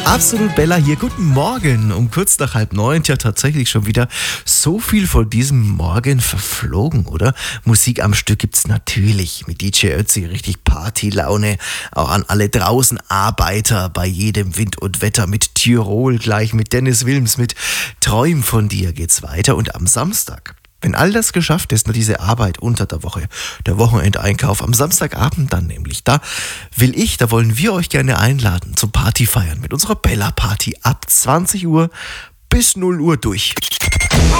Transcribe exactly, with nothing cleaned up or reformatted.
Absolut Bella hier, guten Morgen, um kurz nach halb neun, ja tatsächlich schon wieder so viel von diesem Morgen verflogen, oder? Musik am Stück gibt's natürlich, mit D J Ötzi richtig Partylaune, auch an alle draußen Arbeiter bei jedem Wind und Wetter, mit Tirol gleich, mit Dennis Wilms, mit Träum von dir geht's weiter und am Samstag. Wenn all das geschafft ist, nur diese Arbeit unter der Woche, der Wochenendeinkauf am Samstagabend dann nämlich, da will ich, da wollen wir euch gerne einladen zum Partyfeiern mit unserer Bella Party ab zwanzig Uhr bis null Uhr durch.